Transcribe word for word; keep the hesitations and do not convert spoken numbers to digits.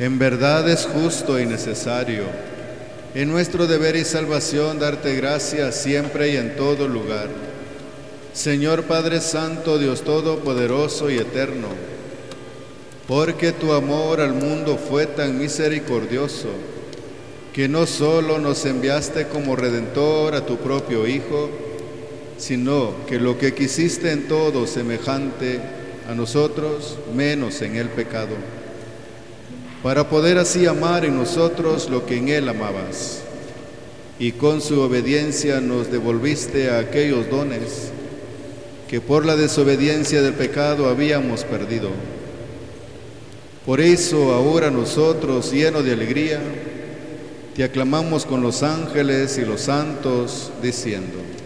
En verdad es justo y necesario, en nuestro deber y salvación, darte gracias siempre y en todo lugar. Señor Padre Santo, Dios Todopoderoso y Eterno, porque tu amor al mundo fue tan misericordioso, que no solo nos enviaste como Redentor a tu propio Hijo, sino que lo que quisiste en todo semejante a nosotros, menos en el pecado, para poder así amar en nosotros lo que en Él amabas. Y con su obediencia nos devolviste a aquellos dones que por la desobediencia del pecado habíamos perdido. Por eso ahora nosotros, llenos de alegría, te aclamamos con los ángeles y los santos, diciendo: